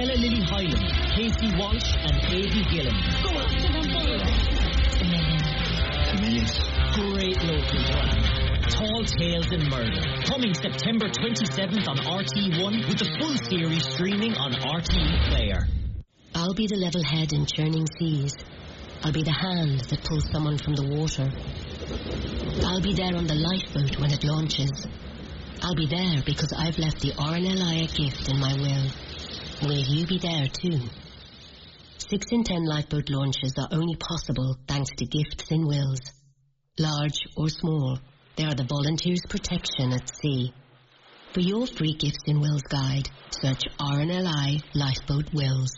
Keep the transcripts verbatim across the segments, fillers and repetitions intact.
Stella Lily Hyland, Casey Walsh and Avi Gillen. Go after them, Chameleons. Great local drama. Tall Tales and Murder. Coming September twenty-seventh on R T E one with the full series streaming on R T E Player. I'll be the level head in churning seas. I'll be the hand that pulls someone from the water. I'll be there on the lifeboat when it launches. I'll be there because I've left the R N L I a gift in my will. Will you be there too? Six in ten lifeboat launches are only possible thanks to gifts in wills. Large or small, they are the volunteers' protection at sea. For your free Gifts in Wills guide, search R N L I Lifeboat Wills.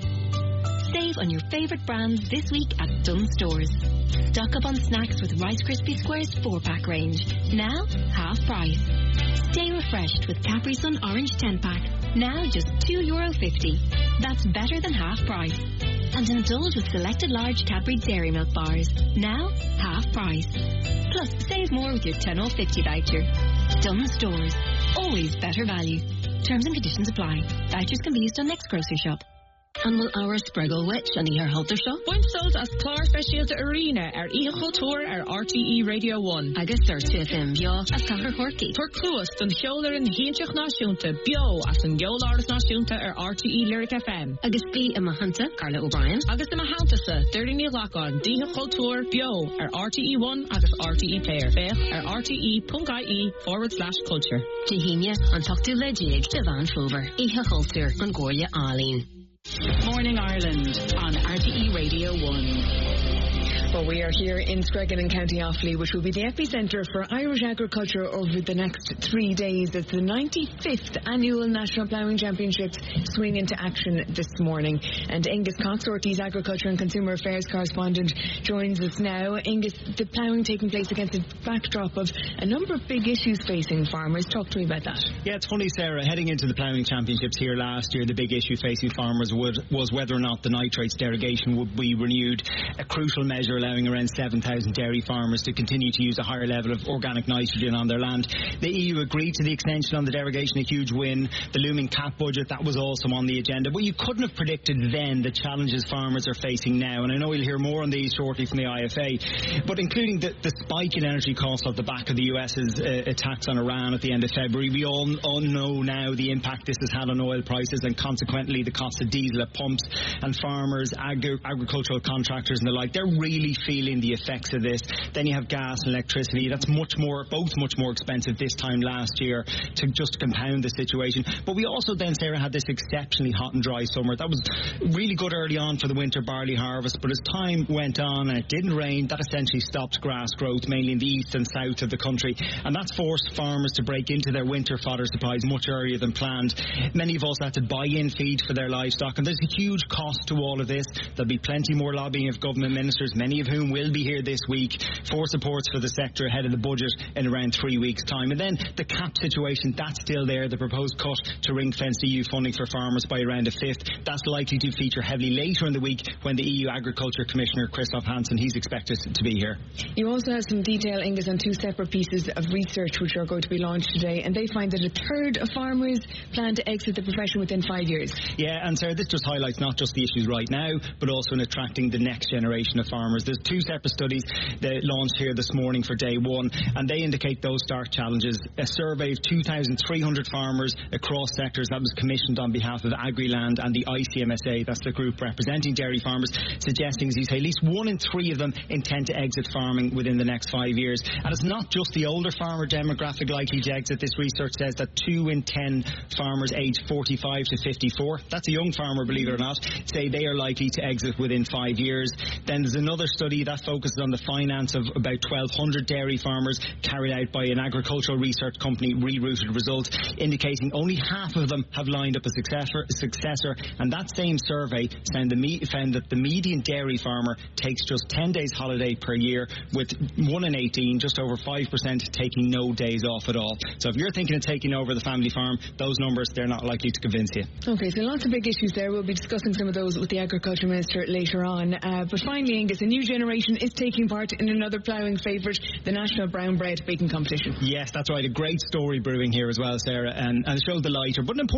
Save on your favourite brands this week at Dunnes Stores. Stock up on snacks with Rice Krispie Squares four pack range. Now, half price. Stay refreshed with Capri Sun Orange ten pack. Now just two euro fifty. That's better than half price. And indulge with selected large Cadbury Dairy Milk bars. Now, half price. Plus, save more with your ten off fifty voucher. Dunnes Stores. Always better value. Terms and conditions apply. Vouchers can be used on next grocery shop. An bhfuil ára spreagol wit an í ar haltar seo? Buint sold as Clár Feisialta Arena ar Ihe Cultúr ar R T E Radio one. Agus ar two F M beo as Cahar Horky. Tor Cluas don Heolar an Hianseach Náisiúnta bio as an Geolaras Náisiúnta ar R T E Lyric F M. Agus bí am Hanta, Carla O'Brien. Agus am Hantasa, thirty ní Lacon, Ihe Cultúr bio ar R T E one agus R T E Player. Bech ar R T E dot I E forward slash culture. Tehíne an Tuchtú Legiag Devan Fover. Ihe Cultúr an Gorya Arlene. Morning Ireland on R T E Radio one. Well, we are here in Screggan in County Offaly, which will be the epicentre for Irish agriculture over the next three days. It's the ninety-fifth Annual National Ploughing Championships swing into action this morning. And Angus Cox, R T E's Agriculture and Consumer Affairs correspondent, joins us now. Angus, the ploughing taking place against a backdrop of a number of big issues facing farmers. Talk to me about that. Yeah, it's funny, Sarah. Heading into the ploughing championships here last year, the big issue facing farmers would, was whether or not the nitrates derogation would be renewed, a crucial measure allowing around seven thousand dairy farmers to continue to use a higher level of organic nitrogen on their land. The E U agreed to the extension on the derogation, a huge win. The looming cap budget, that was also on the agenda. But you couldn't have predicted then the challenges farmers are facing now. And I know we'll hear more on these shortly from the I F A. But including the, the spike in energy costs off the back of the US's uh, attacks on Iran at the end of February, we all, all know now the impact this has had on oil prices and consequently the cost of diesel at pumps. And farmers, agri- agricultural contractors and the like, they're really feeling the effects of this. Then you have gas and electricity. That's much more, both much more expensive this time last year to just compound the situation. But we also then, Sarah, had this exceptionally hot and dry summer. That was really good early on for the winter barley harvest, but as time went on and it didn't rain, that essentially stopped grass growth, mainly in the east and south of the country. And that's forced farmers to break into their winter fodder supplies much earlier than planned. Many have also had to buy in feed for their livestock, and there's a huge cost to all of this. There'll be plenty more lobbying of government ministers, many of whom will be here this week for supports for the sector ahead of the budget in around three weeks' time. And then the cap situation, that's still there. The proposed cut to ring-fenced E U funding for farmers by around a fifth. That's likely to feature heavily later in the week when the E U Agriculture Commissioner Christoph Hansen, he's expected to be here. You also have some detail, Angus, on two separate pieces of research which are going to be launched today, and they find that a third of farmers plan to exit the profession within five years. Yeah, and Sarah, this just highlights not just the issues right now, but also in attracting the next generation of farmers. There's two separate studies that launched here this morning for day one, and they indicate those stark challenges. A survey of two thousand three hundred farmers across sectors that was commissioned on behalf of Agriland and the I C M S A, that's the group representing dairy farmers, suggesting, as you say, at least one in three of them intend to exit farming within the next five years. And it's not just the older farmer demographic likely to exit. This research says that two in ten farmers aged forty-five to fifty-four, that's a young farmer, believe it or not, say they are likely to exit within five years. Then there's another study that focuses on the finance of about twelve hundred dairy farmers, carried out by an agricultural research company, Rerouted Results, indicating only half of them have lined up a successor, a successor and that same survey found, the me- found that the median dairy farmer takes just ten days holiday per year, with one in eighteen, just over five percent, taking no days off at all. So if you're thinking of taking over the family farm, those numbers, they're not likely to convince you. Okay, so lots of big issues there. We'll be discussing some of those with the Agriculture Minister later on. Uh, but finally, Angus, a new generation is taking part in another ploughing favourite, the National Brown Bread Baking Competition. Yes, that's right. A great story brewing here as well, Sarah, and, and it showed the lighter, but an important